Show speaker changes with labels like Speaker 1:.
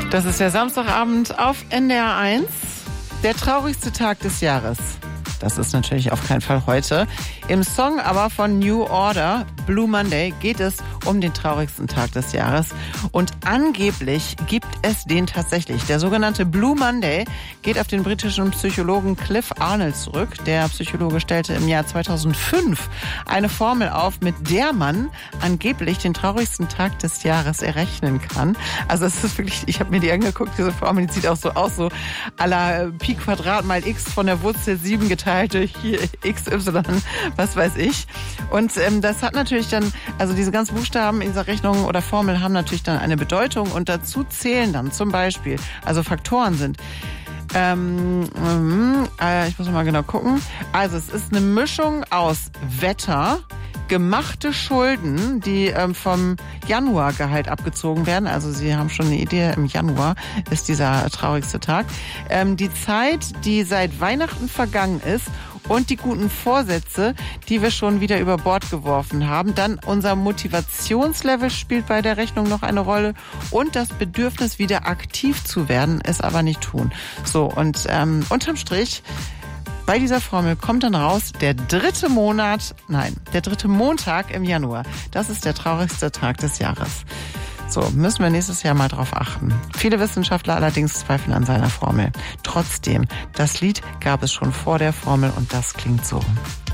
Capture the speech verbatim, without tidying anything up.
Speaker 1: Das ist der Samstagabend auf N D R eins. Der traurigste Tag des Jahres. Das ist natürlich auf keinen Fall heute. Im Song aber von New Order, Blue Monday, geht es um den traurigsten Tag des Jahres. Und angeblich gibt es den tatsächlich. Der sogenannte Blue Monday geht auf den britischen Psychologen Cliff Arnold zurück. Der Psychologe stellte im Jahr zweitausendfünf eine Formel auf, mit der man angeblich den traurigsten Tag des Jahres errechnen kann. Also es ist wirklich, ich habe mir die angeguckt, diese Formel, die sieht auch so aus, so à la Pi Quadrat mal X von der Wurzel sieben geteilt durch X Y, was weiß ich. Und ähm, das hat natürlich dann, also diese ganzen Buchstaben in dieser Rechnung oder Formel haben natürlich dann eine Bedeutung und dazu zählen dann zum Beispiel, also Faktoren sind, ähm, äh, ich muss mal genau gucken, also es ist eine Mischung aus Wetter, gemachte Schulden, die ähm, vom Januargehalt abgezogen werden. Also Sie haben schon eine Idee, im Januar ist dieser traurigste Tag. Ähm, die Zeit, die seit Weihnachten vergangen ist und die guten Vorsätze, die wir schon wieder über Bord geworfen haben. Dann unser Motivationslevel spielt bei der Rechnung noch eine Rolle und das Bedürfnis, wieder aktiv zu werden, es aber nicht tun. So, und ähm, unterm Strich, bei dieser Formel kommt dann raus, der dritte Monat, nein, der dritte Montag im Januar. Das ist der traurigste Tag des Jahres. So, müssen wir nächstes Jahr mal drauf achten. Viele Wissenschaftler allerdings zweifeln an seiner Formel. Trotzdem, das Lied gab es schon vor der Formel und das klingt so.